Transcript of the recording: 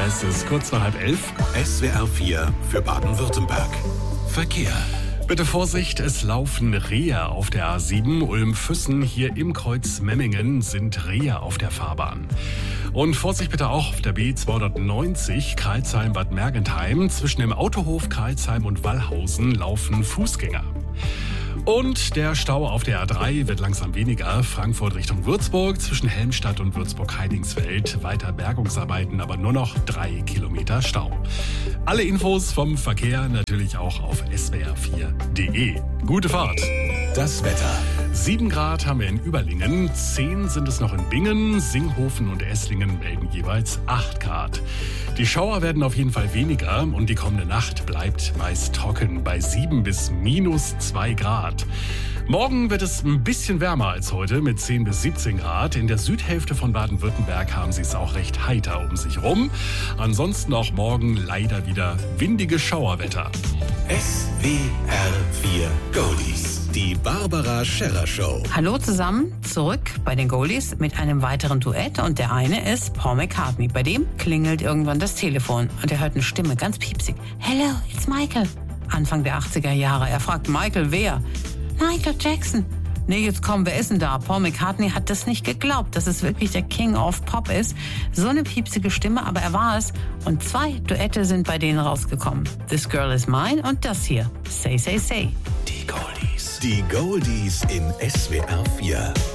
Es ist kurz nach 10:30. SWR 4 für Baden-Württemberg. Verkehr. Bitte Vorsicht, es laufen Rehe auf der A7 Ulm-Füssen. Hier im Kreuz Memmingen sind Rehe auf der Fahrbahn. Und Vorsicht bitte auch auf der B290 Crailsheim-Bad Mergentheim. Zwischen dem Autohof Crailsheim und Wallhausen laufen Fußgänger. Und der Stau auf der A3 wird langsam weniger. Frankfurt Richtung Würzburg, zwischen Helmstadt und Würzburg-Heidingsfeld. Weiter Bergungsarbeiten, aber nur noch 3 Kilometer Stau. Alle Infos vom Verkehr natürlich auch auf swr4.de. Gute Fahrt. Das Wetter. 7 Grad haben wir in Überlingen, 10 sind es noch in Bingen, Singhofen und Esslingen melden jeweils 8 Grad. Die Schauer werden auf jeden Fall weniger und die kommende Nacht bleibt meist trocken bei 7 bis -2 Grad. Morgen wird es ein bisschen wärmer als heute mit 10 bis 17 Grad. In der Südhälfte von Baden-Württemberg haben sie es auch recht heiter um sich rum. Ansonsten auch morgen leider wieder windiges Schauerwetter. SWR 4 Goldies. Die Barbara Scherrer Show. Hallo zusammen, zurück bei den Goldies mit einem weiteren Duett und der eine ist Paul McCartney. Bei dem klingelt irgendwann das Telefon und er hört eine Stimme, ganz piepsig. Hello, it's Michael. Anfang der 80er Jahre. Er fragt Michael, wer? Michael Jackson. Nee, jetzt komm, wer ist denn da? Paul McCartney hat das nicht geglaubt, dass es wirklich der King of Pop ist. So eine piepsige Stimme, aber er war es. Und 2 Duette sind bei denen rausgekommen. This Girl Is Mine und das hier. Say, Say, Say. Die Goldies. Die Goldies in SWR 4.